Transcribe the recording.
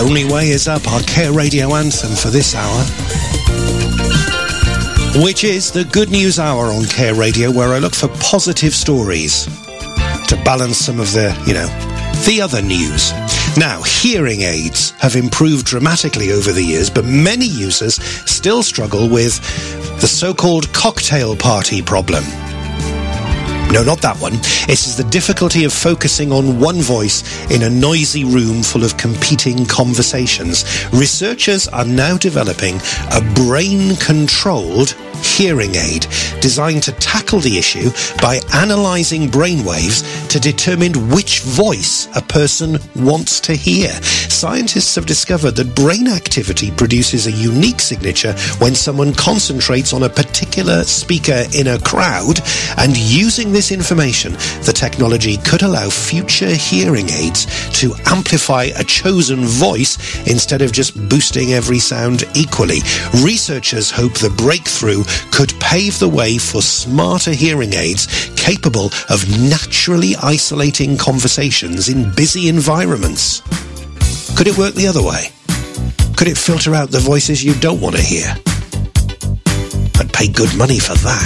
Only Way Is Up, our Care Radio anthem for this hour, which is the Good News Hour on Care Radio, where I look for positive stories to balance some of the other news. Now, hearing aids have improved dramatically over the years, but many users still struggle with the so-called cocktail party problem. No, not that one. It is the difficulty of focusing on one voice in a noisy room full of competing conversations. Researchers are now developing a brain-controlled hearing aid designed to tackle the issue by analysing brainwaves to determine which voice a person wants to hear. Scientists have discovered that brain activity produces a unique signature when someone concentrates on a particular speaker in a crowd, and using this information, the technology could allow future hearing aids to amplify a chosen voice instead of just boosting every sound equally. Researchers hope the breakthrough could pave the way for smarter hearing aids capable of naturally isolating conversations in busy environments. Could it work the other way? Could it filter out the voices you don't want to hear? I'd pay good money for that.